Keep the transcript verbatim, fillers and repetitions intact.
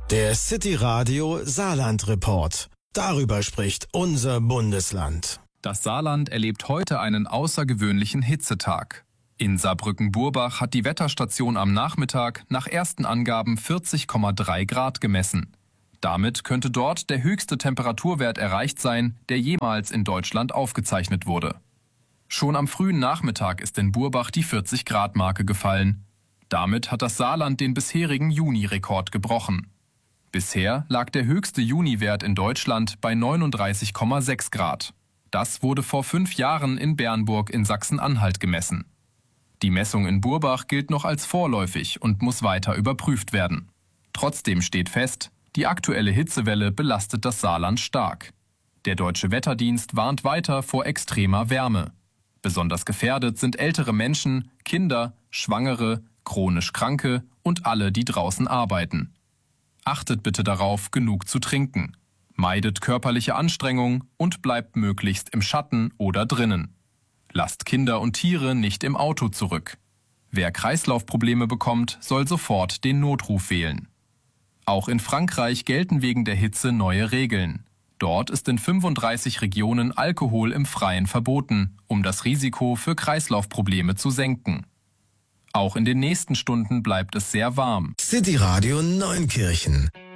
Der City Radio Saarland Report. Darüber spricht unser Bundesland. Das Saarland erlebt heute einen außergewöhnlichen Hitzetag. In Saarbrücken-Burbach hat die Wetterstation am Nachmittag nach ersten Angaben vierzig Komma drei Grad gemessen. Damit könnte dort der höchste Temperaturwert erreicht sein, der jemals in Deutschland aufgezeichnet wurde. Schon am frühen Nachmittag ist in Burbach die vierzig Grad Marke gefallen. Damit hat das Saarland den bisherigen Juni-Rekord gebrochen. Bisher lag der höchste Juniwert in Deutschland bei neununddreißig Komma sechs Grad. Das wurde vor fünf Jahren in Bernburg in Sachsen-Anhalt gemessen. Die Messung in Burbach gilt noch als vorläufig und muss weiter überprüft werden. Trotzdem steht fest, die aktuelle Hitzewelle belastet das Saarland stark. Der Deutsche Wetterdienst warnt weiter vor extremer Wärme. Besonders gefährdet sind ältere Menschen, Kinder, Schwangere, chronisch Kranke und alle, die draußen arbeiten. Achtet bitte darauf, genug zu trinken. Meidet körperliche Anstrengung und bleibt möglichst im Schatten oder drinnen. Lasst Kinder und Tiere nicht im Auto zurück. Wer Kreislaufprobleme bekommt, soll sofort den Notruf wählen. Auch in Frankreich gelten wegen der Hitze neue Regeln. Dort ist in fünfunddreißig Regionen Alkohol im Freien verboten, um das Risiko für Kreislaufprobleme zu senken. Auch in den nächsten Stunden bleibt es sehr warm. City Radio Neunkirchen.